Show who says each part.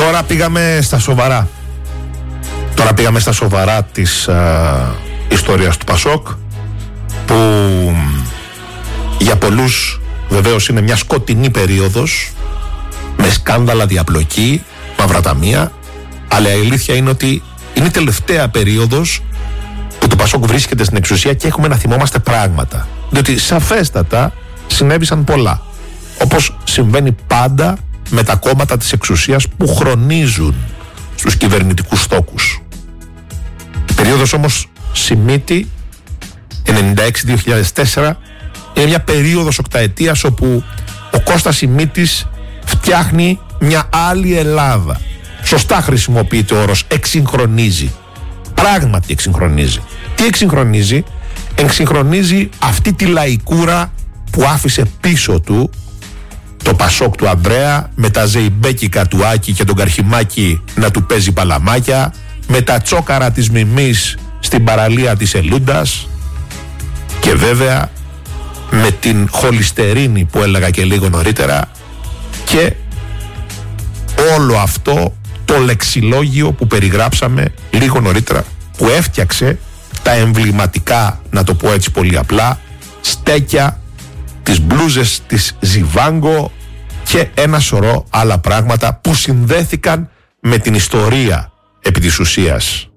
Speaker 1: Τώρα πήγαμε στα σοβαρά. Τώρα πήγαμε στα σοβαρά της ιστορίας του ΠΑΣΟΚ, που για πολλούς βεβαίως είναι μια σκοτεινή περίοδος με σκάνδαλα, διαπλοκή, μαύρα ταμεία, αλλά η αλήθεια είναι ότι είναι η τελευταία περίοδος που το ΠΑΣΟΚ βρίσκεται στην εξουσία και έχουμε να θυμόμαστε πράγματα, διότι σαφέστατα συνέβησαν πολλά, όπως συμβαίνει πάντα με τα κόμματα της εξουσίας που χρονίζουν στους κυβερνητικούς στόκους. Η περίοδος όμως Σιμίτη 96-2004 είναι μια περίοδος οκταετίας όπου ο Κώστας Σιμίτης φτιάχνει μια άλλη Ελλάδα. Σωστά χρησιμοποιείται ο όρος εξυγχρονίζει. Πράγματι εξυγχρονίζει. Τι εξυγχρονίζει? Εξυγχρονίζει αυτή τη λαϊκούρα που άφησε πίσω του το ΠΑΣΟΚ του Ανδρέα, με τα ζεϊμπέκικα του Άκη και τον Καρχιμάκη να του παίζει παλαμάκια, με τα τσόκαρα της Μιμής στην παραλία της Ελούντας, και βέβαια με την χολυστερίνη που έλεγα και λίγο νωρίτερα, και όλο αυτό το λεξιλόγιο που περιγράψαμε λίγο νωρίτερα, που έφτιαξε τα εμβληματικά, να το πω έτσι πολύ απλά, στέκια, τις μπλούζες της Ζιβάγκο και ένα σωρό άλλα πράγματα που συνδέθηκαν με την ιστορία επί της ουσίας.